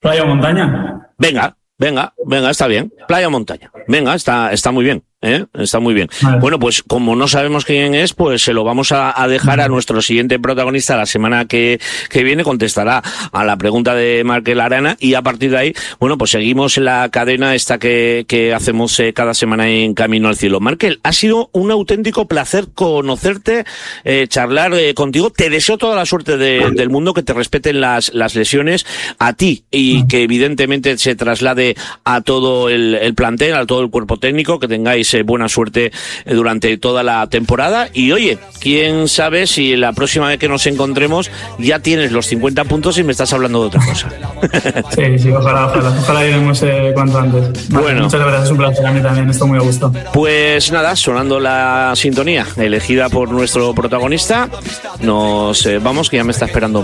¿Playa o montaña? Venga, está bien. Playa o montaña. Venga, está muy bien. Está muy bien. Vale. Bueno, pues como no sabemos quién es, pues se lo vamos a dejar a nuestro siguiente protagonista la semana que viene. Contestará a la pregunta de Markel Arana y a partir de ahí, bueno, pues seguimos en la cadena esta que hacemos cada semana en Camino al Cielo. Markel, ha sido un auténtico placer conocerte, charlar contigo. Te deseo toda la suerte del mundo, que te respeten las lesiones a ti y que evidentemente se traslade a todo el plantel, a todo el cuerpo técnico, que tengáis buena suerte durante toda la temporada. Y oye, quién sabe si la próxima vez que nos encontremos ya tienes los 50 puntos y me estás hablando de otra cosa. Sí, ojalá lleguemos cuanto antes. Vale, Bueno, muchas gracias, es un placer, a mí también, estoy muy a gusto. Pues nada, sonando la sintonía elegida por nuestro protagonista, nos vamos, que ya me está esperando